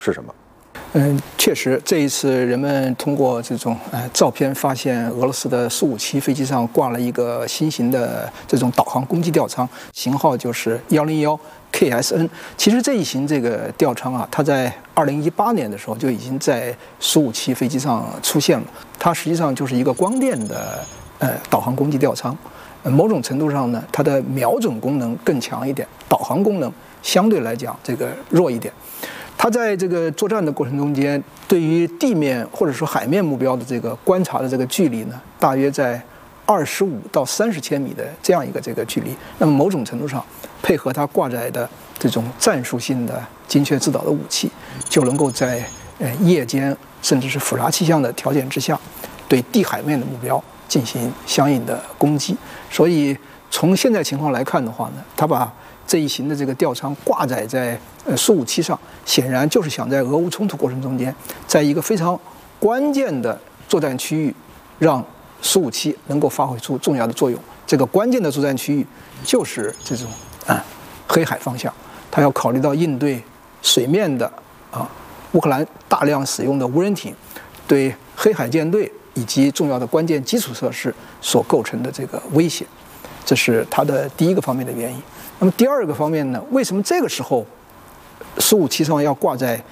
是什么？ 确实，这一次人们通过这种照片发现，俄罗斯的苏57飞机上挂了一个新型的这种导航攻击吊舱，型号就是101KSN。其实这一型这个吊舱啊，它在2018年的时候就已经在苏57飞机上出现了。它实际上就是一个光电的导航攻击吊舱。某种程度上呢，它的瞄准功能更强一点，导航功能相对来讲这个弱一点。它在这个作战的过程中间，对于地面或者说海面目标的这个观察的这个距离呢，大约在25到30千米的这样一个这个距离。那么某种程度上，配合它挂载的这种战术性的精确制导的武器，就能够在夜间甚至是复杂气象的条件之下，对地海面的目标进行相应的攻击。所以从现在情况来看的话呢，它把这一型的这个吊舱挂载在苏57上，显然就是想在俄乌冲突过程中间，在一个非常关键的作战区域，让苏57能够发挥出重要的作用。这个关键的作战区域就是这种黑海方向，它要考虑到应对水面的乌克兰大量使用的无人艇，对黑海舰队以及重要的关键基础设施所构成的这个威胁，这是它的第一个方面的原因。那么第二个方面呢，为什么这个时候苏57上要挂在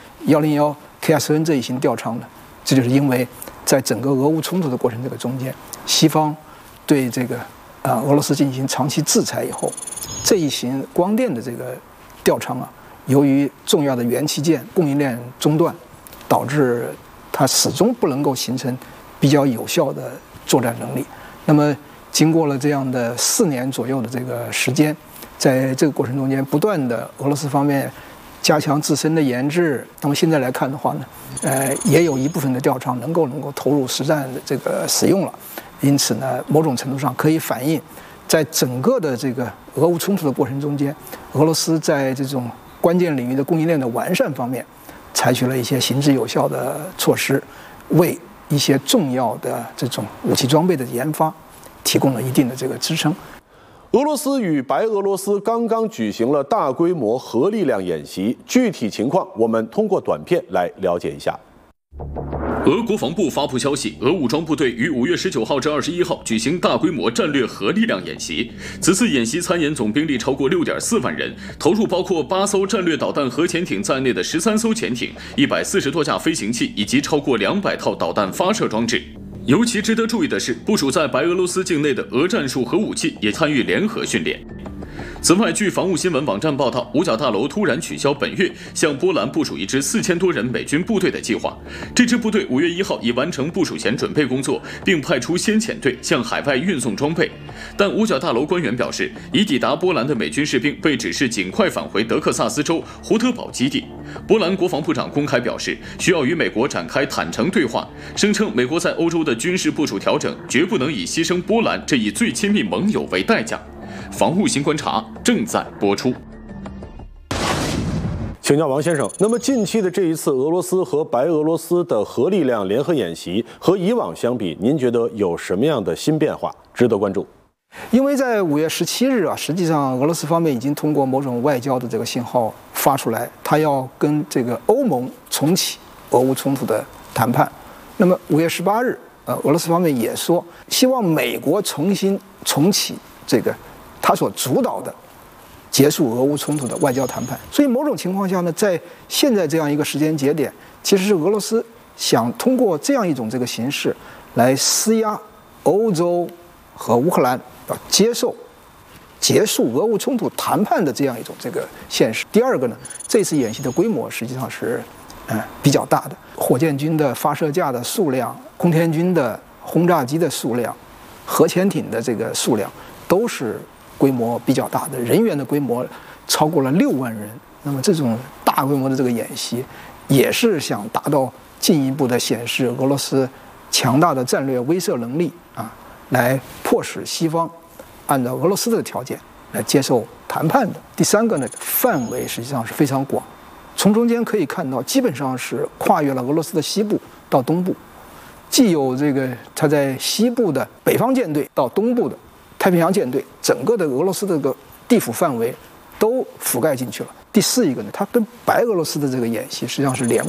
101KSN 这一型吊舱呢？这就是因为在整个俄乌冲突的过程这个中间，西方对这个俄罗斯进行长期制裁以后，这一型光电的这个吊舱啊，由于重要的元器件供应链中断，导致它始终不能够形成比较有效的作战能力。那么经过了这样的4年左右的这个时间，在这个过程中间，不断的俄罗斯方面加强自身的研制。那么现在来看的话呢，也有一部分的吊舱能够投入实战的这个使用了。因此呢，某种程度上可以反映，在整个的这个俄乌冲突的过程中间，俄罗斯在这种关键领域的供应链的完善方面，采取了一些行之有效的措施，为一些重要的这种武器装备的研发提供了一定的这个支撑。 俄罗斯与白俄罗斯刚刚举行了大规模核力量演习，具体情况我们通过短片来了解一下。 俄国防部发布消息，俄武装部队于5月19号至21号举行大规模战略核力量演习。此次演习参演总兵力超过6.4万人，投入包括8艘战略导弹核潜艇在内的13艘潜艇、140多架飞行器以及超过200套导弹发射装置。尤其值得注意的是，部署在白俄罗斯境内的俄战术核武器也参与联合训练。此外，据防务新闻网站报道，五角大楼突然取消本月向波兰部署一支4000多人美军部队的计划。这支部队5月1号已完成部署前准备工作，并派出先遣队向海外运送装备。但五角大楼官员表示，已抵达波兰的美军士兵被指示尽快返回德克萨斯州胡特堡基地。波兰国防部长公开表示，需要与美国展开坦诚对话，声称美国在欧洲的军事部署调整绝不能以牺牲波兰这一最亲密盟友为代价。防务新观察正在播出。 请教王先生，那么近期的这一次俄罗斯和白俄罗斯的核力量联合演习和以往相比，您觉得有什么样的新变化值得关注？ 因为在5月17日啊，实际上俄罗斯方面已经通过某种外交的这个信号发出来，他要跟这个欧盟重启俄乌冲突的谈判。那么5月18日，俄罗斯方面也说希望美国重启这个他所主导的结束俄乌冲突的外交谈判。所以某种情况下呢，在现在这样一个时间节点，其实是俄罗斯想通过这样一种这个形式来施压欧洲和乌克兰要接受结束俄乌冲突谈判的这样一种这个现实。第二个呢，这次演习的规模实际上是比较大的，火箭军的发射架的数量、空天军的轰炸机的数量、核潜艇的这个数量都是规模比较大的，人员的规模超过了6万人。那么这种大规模的这个演习，也是想达到进一步的显示俄罗斯强大的战略威慑能力啊，来迫使西方按照俄罗斯的条件来接受谈判的。第三个呢，范围实际上是非常广，从中间可以看到，基本上是跨越了俄罗斯的西部到东部，既有这个它在西部的北方舰队到东部的太平洋舰队，整个的俄罗斯的这个地府范围都覆盖进去了。 第四一个呢，它跟白俄罗斯的这个演习实际上是连